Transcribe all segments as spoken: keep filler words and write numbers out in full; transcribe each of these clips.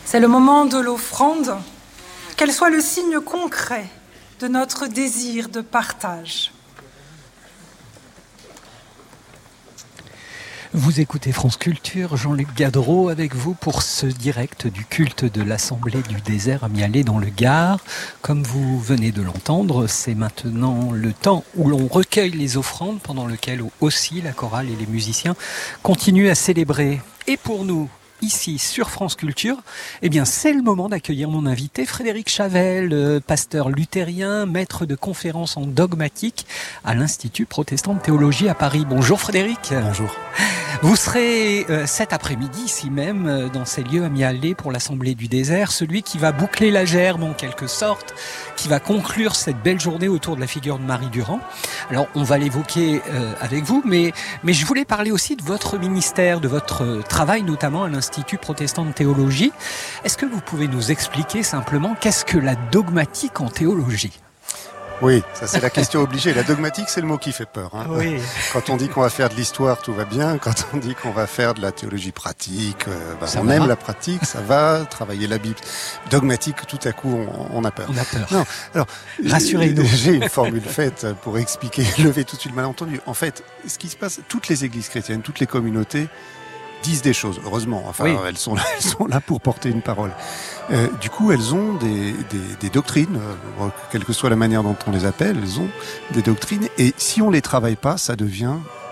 C'est le moment de l'offrande, qu'elle soit le signe concret de notre désir de partage. Vous écoutez France Culture, Jean-Luc Gadreau avec vous pour ce direct du culte de l'Assemblée du désert à Mialet dans le Gard. Comme vous venez de l'entendre, c'est maintenant le temps où l'on recueille les offrandes, pendant lequel aussi la chorale et les musiciens continuent à célébrer. Et pour nous, ici sur France Culture, eh bien c'est le moment d'accueillir mon invité Frédéric Chavel, pasteur luthérien, maître de conférences en dogmatique à l'Institut protestant de théologie à Paris. Bonjour Frédéric. Bonjour. Vous serez euh, cet après-midi ici même euh, dans ces lieux à Mialet pour l'Assemblée du désert, celui qui va boucler la gerbe en quelque sorte, qui va conclure cette belle journée autour de la figure de Marie Durand. Alors on va l'évoquer euh, avec vous, mais, mais je voulais parler aussi de votre ministère, de votre travail notamment à l'Institut protestant de théologie. Est-ce que vous pouvez nous expliquer simplement qu'est-ce que la dogmatique en théologie ? Oui, ça c'est la question obligée. La dogmatique, c'est le mot qui fait peur. Hein. Oui. Quand on dit qu'on va faire de l'histoire, tout va bien. Quand on dit qu'on va faire de la théologie pratique, euh, bah, on aime la pratique, ça va. Travailler la Bible. Dogmatique, tout à coup, on, on a peur. On a peur. Non, alors, rassurez-nous. J'ai une formule faite pour expliquer, lever tout de suite le malentendu. En fait, ce qui se passe, toutes les églises chrétiennes, toutes les communautés disent des choses. Heureusement, enfin, oui. elles sont là, elles sont là pour porter une parole. Euh, du coup, elles ont des, des, des doctrines, euh, quelle que soit la manière dont on les appelle, elles ont des doctrines. Et si on les travaille pas, ça devient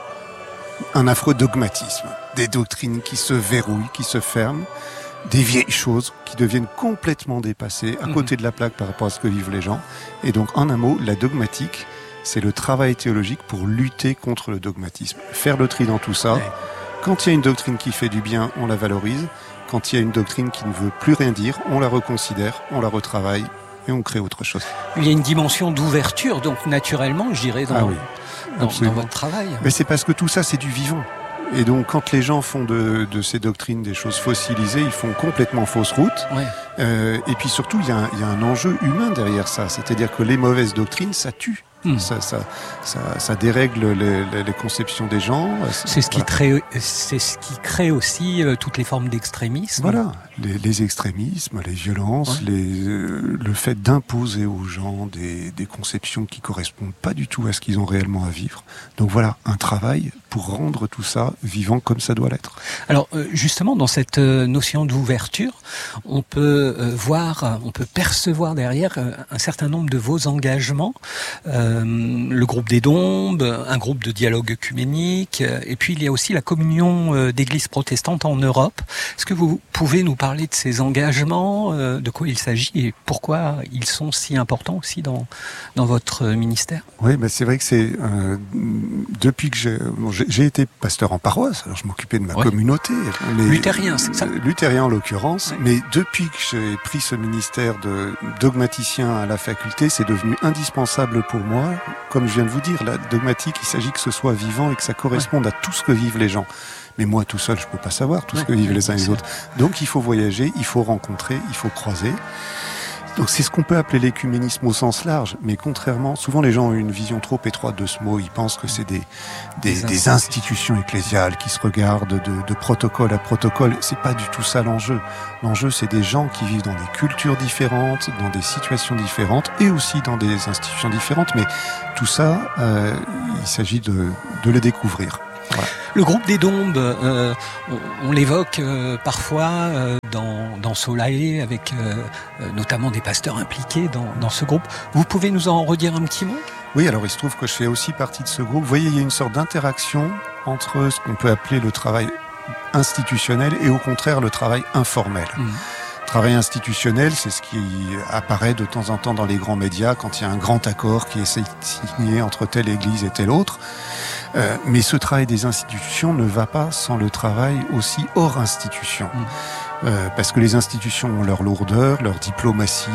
un affreux dogmatisme. Des doctrines qui se verrouillent, qui se ferment, des vieilles choses qui deviennent complètement dépassées, à côté de la plaque par rapport à ce que vivent les gens. Et donc, en un mot, la dogmatique, c'est le travail théologique pour lutter contre le dogmatisme. Faire le tri dans tout ça. Ouais. Quand il y a une doctrine qui fait du bien, on la valorise. Quand il y a une doctrine qui ne veut plus rien dire, on la reconsidère, on la retravaille et on crée autre chose. Il y a une dimension d'ouverture, donc naturellement, je dirais, dans, ah oui, dans, dans votre travail. Mais c'est parce que tout ça, c'est du vivant. Et donc, quand les gens font de, de ces doctrines des choses fossilisées, ils font complètement fausse route. Ouais. Euh, et puis surtout, il y, a un, il y a un enjeu humain derrière ça. C'est-à-dire que les mauvaises doctrines, ça tue. Mmh. Ça, ça, ça, ça dérègle les, les, les conceptions des gens. C'est ce qui voilà. crée, c'est ce qui crée aussi euh, toutes les formes d'extrémisme. Voilà, les, les extrémismes, les violences, ouais. les, euh, le fait d'imposer aux gens des, des conceptions qui correspondent pas du tout à ce qu'ils ont réellement à vivre. Donc voilà, un travail pour rendre tout ça vivant comme ça doit l'être. Alors euh, justement, dans cette euh, notion d'ouverture, on peut euh, voir, on peut percevoir derrière euh, un certain nombre de vos engagements. Euh, le groupe des Dombes, un groupe de dialogue œcuménique, et puis il y a aussi la communion d'églises protestantes en Europe. Est-ce que vous pouvez nous parler de ces engagements, de quoi il s'agit et pourquoi ils sont si importants aussi dans, dans votre ministère ? Oui, ben c'est vrai que c'est euh, depuis que j'ai, bon, j'ai, j'ai été pasteur en paroisse, alors je m'occupais de ma oui. communauté. Mais, luthérien, c'est ça ? Luthérien en l'occurrence, oui. mais depuis que j'ai pris ce ministère de dogmaticien à la faculté, c'est devenu indispensable pour moi. Comme je viens de vous dire, la dogmatique, il s'agit que ce soit vivant et que ça corresponde ouais. à tout ce que vivent les gens. Mais moi, tout seul, je peux pas savoir tout ouais. ce que vivent les uns et les autres. Donc, il faut voyager, il faut rencontrer, il faut croiser. Donc, c'est ce qu'on peut appeler l'écuménisme au sens large. Mais contrairement, souvent les gens ont une vision trop étroite de ce mot. Ils pensent que c'est des, des, des, des institutions ecclésiales qui se regardent de, de protocole à protocole. C'est pas du tout ça l'enjeu. L'enjeu, c'est des gens qui vivent dans des cultures différentes, dans des situations différentes et aussi dans des institutions différentes. Mais tout ça, euh, il s'agit de, de les découvrir. Voilà. Le groupe des Dombes, euh, on, on l'évoque euh, parfois euh, dans, dans Soleil, avec euh, notamment des pasteurs impliqués dans, dans ce groupe. Vous pouvez nous en redire un petit mot ? Oui, alors il se trouve que je fais aussi partie de ce groupe. Vous voyez, il y a une sorte d'interaction entre ce qu'on peut appeler le travail institutionnel et au contraire le travail informel. Mmh. Travail institutionnel, c'est ce qui apparaît de temps en temps dans les grands médias quand il y a un grand accord qui est signé entre telle église et telle autre. Euh, mais ce travail des institutions ne va pas sans le travail aussi hors institution. Mmh. Euh, parce que les institutions ont leur lourdeur, leur diplomatie.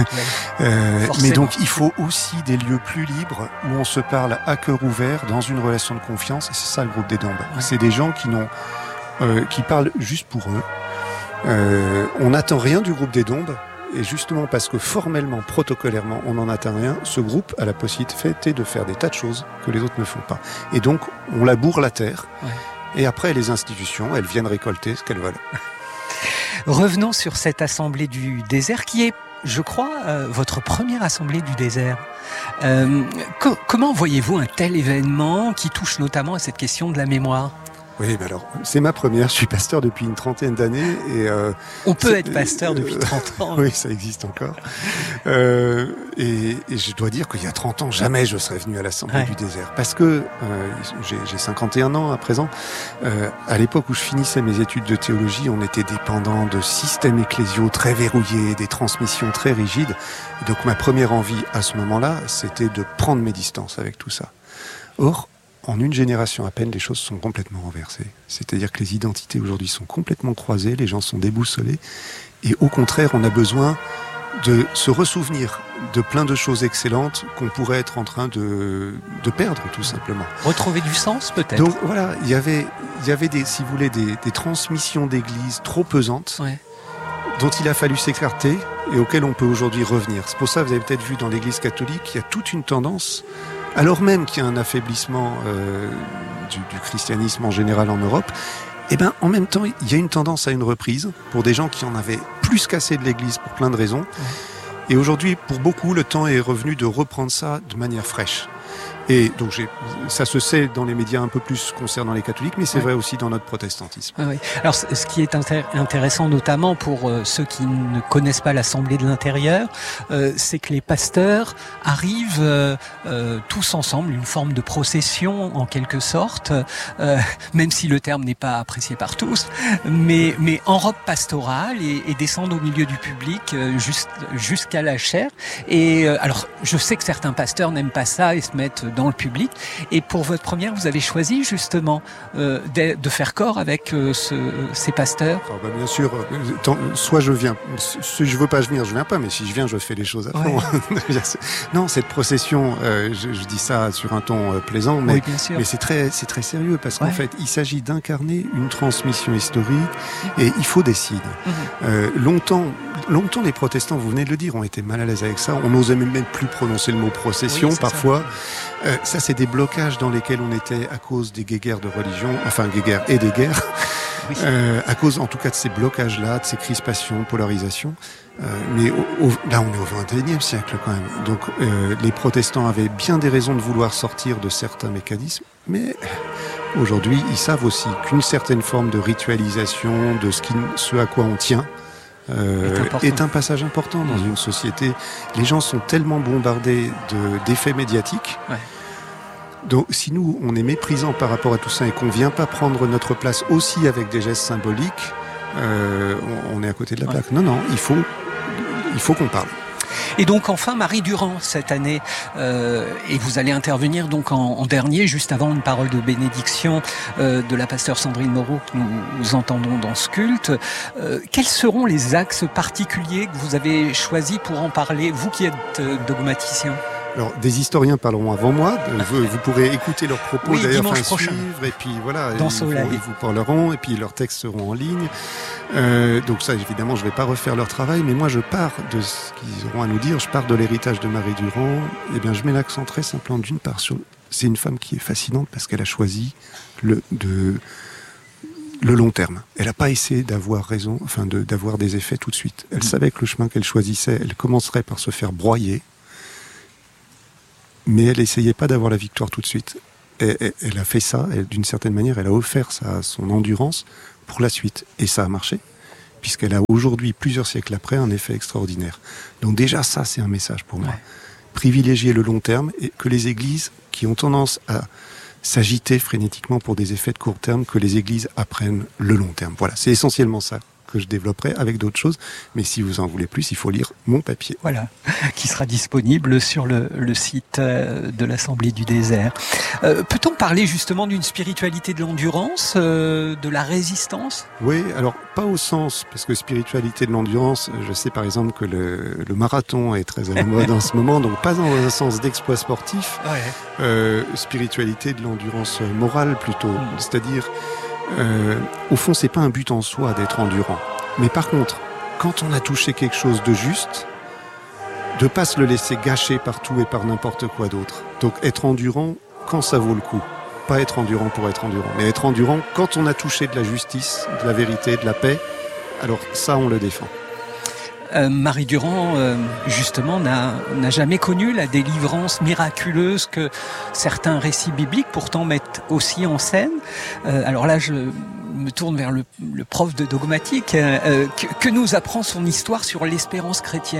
euh, mais donc il faut aussi des lieux plus libres où on se parle à cœur ouvert, dans une relation de confiance. Et c'est ça le groupe des Dombes. Ouais. C'est des gens qui n'ont, euh, qui parlent juste pour eux. Euh, on n'attend rien du groupe des Dombes. Et justement parce que formellement, protocolairement, on n'en attend rien, ce groupe a la possibilité de faire des tas de choses que les autres ne font pas. Et donc, on laboure la terre. Ouais. Et après, les institutions, elles viennent récolter ce qu'elles veulent. Revenons sur cette assemblée du désert qui est, je crois, euh, votre première assemblée du désert. Euh, co- comment voyez-vous un tel événement qui touche notamment à cette question de la mémoire ? Oui, ben alors, c'est ma première. Je suis pasteur depuis une trentaine d'années. Et euh, On peut être pasteur depuis trente ans. Oui, ça existe encore. euh, et, et je dois dire qu'il y a trente ans, jamais je serais venu à l'Assemblée ouais. du désert. Parce que euh, j'ai, j'ai cinquante et un ans à présent. Euh, à l'époque où je finissais mes études de théologie, on était dépendant de systèmes ecclésiaux très verrouillés, des transmissions très rigides. Et donc ma première envie à ce moment-là, c'était de prendre mes distances avec tout ça. Or, en une génération à peine, les choses sont complètement renversées. C'est-à-dire que les identités aujourd'hui sont complètement croisées, les gens sont déboussolés, et au contraire, on a besoin de se ressouvenir de plein de choses excellentes qu'on pourrait être en train de, de perdre, tout simplement. Retrouver du sens, peut-être. Donc voilà, il y avait, il y avait des, si vous voulez, des, des transmissions d'église trop pesantes, ouais. dont il a fallu s'écarter et auxquelles on peut aujourd'hui revenir. C'est pour ça que vous avez peut-être vu dans l'église catholique, il y a toute une tendance, alors même qu'il y a un affaiblissement euh, du, du christianisme en général en Europe, eh ben, en même temps, il y a une tendance à une reprise pour des gens qui en avaient plus qu'assez de l'Église pour plein de raisons. Ouais. Et aujourd'hui, pour beaucoup, le temps est revenu de reprendre ça de manière fraîche. Et donc, j'ai, ça se sait dans les médias un peu plus concernant les catholiques, mais c'est ouais. vrai aussi dans notre protestantisme. Oui. Alors, ce qui est intér- intéressant, notamment pour euh, ceux qui ne connaissent pas l'Assemblée de l'intérieur, euh, c'est que les pasteurs arrivent euh, euh, tous ensemble, une forme de procession en quelque sorte, euh, même si le terme n'est pas apprécié par tous, mais, mais en robe pastorale et, et descendent au milieu du public euh, juste, jusqu'à la chaire. Et euh, alors, je sais que certains pasteurs n'aiment pas ça et se mettent dans le public. Et pour votre première, vous avez choisi justement euh, de, de faire corps avec euh, ce, ces pasteurs. Oh bah bien sûr, tant, soit je viens, si je veux pas venir, je viens pas, mais si je viens, je fais les choses à fond. Ouais. Non, cette procession, euh, je, je dis ça sur un ton euh, plaisant, mais, oui, bien sûr. mais c'est très, c'est très sérieux parce ouais. qu'en fait, il s'agit d'incarner une transmission historique mmh. et il faut des signes. Mmh. Euh, longtemps, longtemps, les protestants, vous venez de le dire, ont été mal à l'aise avec ça. On n'osait même plus prononcer le mot procession oui, parfois. Ça. Euh, ça, c'est des blocages dans lesquels on était à cause des guéguerres de religion, enfin guéguerres et des guerres, oui. euh, à cause en tout cas de ces blocages-là, de ces crispations, polarisations. Euh, mais au, au, là, on est au vingt et unième siècle quand même. Donc, euh, les protestants avaient bien des raisons de vouloir sortir de certains mécanismes, mais aujourd'hui, ils savent aussi qu'une certaine forme de ritualisation de ce, qui, ce à quoi on tient, Euh, est, est un passage important dans une société. Les gens sont tellement bombardés de, d'effets médiatiques. Ouais. Donc, si nous, on est méprisant par rapport à tout ça et qu'on ne vient pas prendre notre place aussi avec des gestes symboliques, euh, on, on est à côté de la plaque. Ouais. Non, non, il faut, il faut qu'on parle. Et donc enfin Marie Durand cette année, euh, et vous allez intervenir donc en, en dernier, juste avant une parole de bénédiction euh, de la pasteure Sandrine Moreau que nous, nous entendons dans ce culte. Euh, quels seront les axes particuliers que vous avez choisis pour en parler, vous qui êtes euh, dogmaticien? Alors, des historiens parleront avant moi. Vous, vous pourrez écouter leurs propos, oui, d'ailleurs, enfin, suivre, et puis voilà, dans ils, vous, ils vous parleront, et puis leurs textes seront en ligne. Euh, donc ça, évidemment, je ne vais pas refaire leur travail, mais moi, je pars de ce qu'ils auront à nous dire. Je pars de l'héritage de Marie Durand. Eh bien, je mets l'accent très simplement d'une part sur. C'est une femme qui est fascinante parce qu'elle a choisi le de le long terme. Elle n'a pas essayé d'avoir raison, enfin, de, d'avoir des effets tout de suite. Elle mmh. savait que le chemin qu'elle choisissait, elle commencerait par se faire broyer. Mais elle n'essayait pas d'avoir la victoire tout de suite. Et, et, elle a fait ça, elle, d'une certaine manière, elle a offert sa, son endurance pour la suite. Et ça a marché, puisqu'elle a aujourd'hui, plusieurs siècles après, un effet extraordinaire. Donc déjà, ça, c'est un message pour moi. Ouais. Privilégier le long terme, et que les églises qui ont tendance à s'agiter frénétiquement pour des effets de court terme, que les églises apprennent le long terme. Voilà, c'est essentiellement ça que je développerai avec d'autres choses. Mais si vous en voulez plus, il faut lire mon papier. Voilà, qui sera disponible sur le, le site de l'Assemblée du désert. Euh, peut-on parler justement d'une spiritualité de l'endurance, euh, de la résistance ? Oui, alors pas au sens, parce que spiritualité de l'endurance, je sais par exemple que le, le marathon est très à la mode en ce moment, donc pas dans un sens d'exploit sportif. Ouais. Euh, spiritualité de l'endurance morale plutôt, mmh. c'est-à-dire Euh, au fond, c'est pas un but en soi d'être endurant. Mais par contre, quand on a touché quelque chose de juste, de pas se le laisser gâcher par tout et par n'importe quoi d'autre. Donc être endurant quand ça vaut le coup. Pas être endurant pour être endurant, mais être endurant quand on a touché de la justice, de la vérité, de la paix, alors ça, on le défend. Euh, Marie Durand, euh, justement, n'a, n'a jamais connu la délivrance miraculeuse que certains récits bibliques pourtant mettent aussi en scène. Euh, alors là, je me tourne vers le, le prof de dogmatique. Euh, que, que nous apprend son histoire sur l'espérance chrétienne ?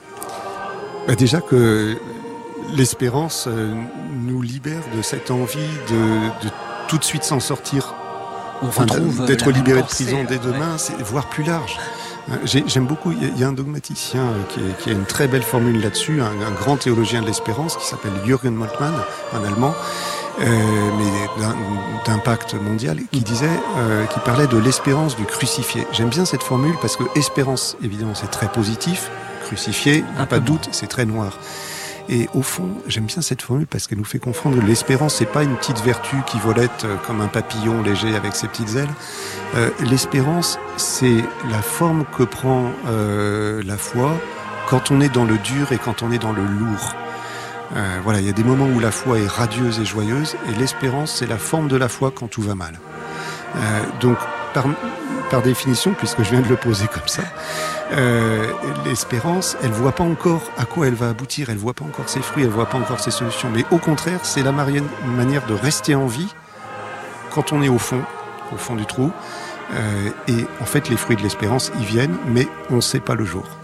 Bah déjà que l'espérance euh, nous libère de cette envie de, de tout de suite s'en sortir, enfin, d'être libéré de prison dès demain, ouais. C'est voir plus large. J'ai, j'aime beaucoup, il y a un dogmaticien qui, est, qui a une très belle formule là-dessus, un, un grand théologien de l'espérance qui s'appelle Jürgen Moltmann, un Allemand, euh, mais d'un, d'impact mondial, qui disait, euh, qui parlait de l'espérance du crucifié. J'aime bien cette formule parce que espérance, évidemment, c'est très positif, crucifié, pas de doute, c'est très noir. Et au fond, j'aime bien cette formule parce qu'elle nous fait confondre l'espérance, c'est pas une petite vertu qui volette comme un papillon léger avec ses petites ailes. Euh, l'espérance, c'est la forme que prend euh, la foi quand on est dans le dur et quand on est dans le lourd. Euh, voilà, il y a des moments où la foi est radieuse et joyeuse, et l'espérance, c'est la forme de la foi quand tout va mal. Euh, donc, par, par définition, puisque je viens de le poser comme ça, euh, l'espérance, elle voit pas encore à quoi elle va aboutir, elle voit pas encore ses fruits, elle voit pas encore ses solutions. Mais au contraire, c'est la manière de rester en vie quand on est au fond, au fond du trou. Euh, et en fait, les fruits de l'espérance, ils viennent, mais on ne sait pas le jour.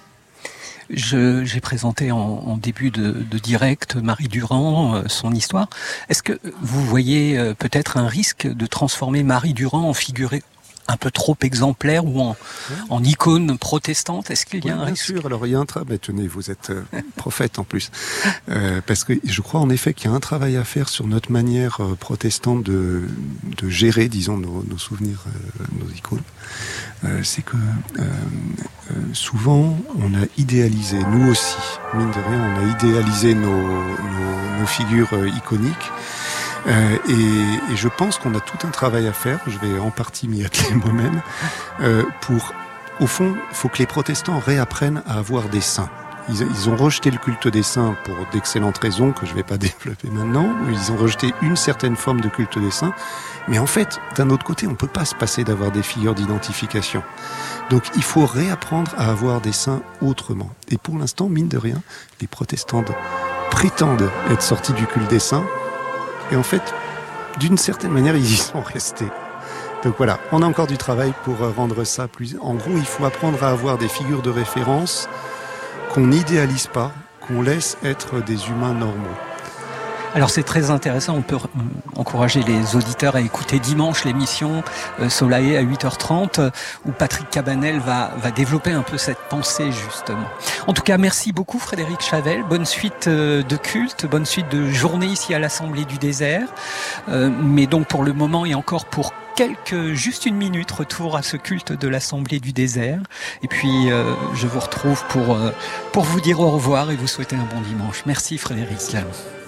Je, j'ai présenté en, en début de, de direct Marie Durand, euh, son histoire. Est-ce que vous voyez euh, peut-être un risque de transformer Marie Durand en figure un peu trop exemplaire ou en, oui. en icône protestante? Est-ce qu'il y a oui, un bien risque? Bien sûr, alors il y a un travail, tenez, vous êtes euh, prophète en plus, euh, parce que je crois en effet qu'il y a un travail à faire sur notre manière euh, protestante de, de gérer, disons, nos, nos souvenirs, euh, nos icônes. Euh, c'est que euh, euh, souvent on a idéalisé, nous aussi, mine de rien, on a idéalisé nos, nos, nos figures euh, iconiques. Euh, et, et je pense qu'on a tout un travail à faire, je vais en partie m'y atteler moi-même, euh, pour, au fond, il faut que les protestants réapprennent à avoir des saints. Ils, ils ont rejeté le culte des saints pour d'excellentes raisons que je ne vais pas développer maintenant. Ils ont rejeté une certaine forme de culte des saints. Mais en fait, d'un autre côté, on ne peut pas se passer d'avoir des figures d'identification. Donc il faut réapprendre à avoir des saints autrement. Et pour l'instant, mine de rien, les protestants prétendent être sortis du culte des saints. Et en fait, d'une certaine manière, ils y sont restés. Donc voilà, on a encore du travail pour rendre ça plus... En gros, il faut apprendre à avoir des figures de référence qu'on n'idéalise pas, qu'on laisse être des humains normaux. Alors c'est très intéressant, on peut encourager les auditeurs à écouter dimanche l'émission euh, Solae à huit heures trente où Patrick Cabanel va, va développer un peu cette pensée justement. En tout cas, merci beaucoup Frédéric Chavel, bonne suite euh, de culte, bonne suite de journée ici à l'Assemblée du Désert. Euh, mais donc pour le moment et encore pour quelques, juste une minute, retour à ce culte de l'Assemblée du Désert. Et puis euh, je vous retrouve pour, euh, pour vous dire au revoir et vous souhaiter un bon dimanche. Merci Frédéric.